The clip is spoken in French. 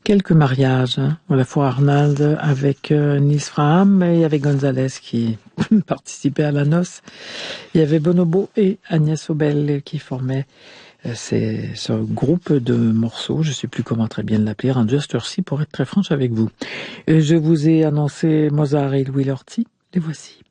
quelques mariages, hein. À la fois Arnald avec Nils Frahm et avec Gonzalez qui participait à la noce. Il y avait Bonobo et Agnès Obel qui formaient ce groupe de morceaux. Je ne sais plus comment très bien l'appeler, rendu à cette heure-ci pour être très franche avec vous. Je vous ai annoncé Mozart et Louis Lorty. Les voici.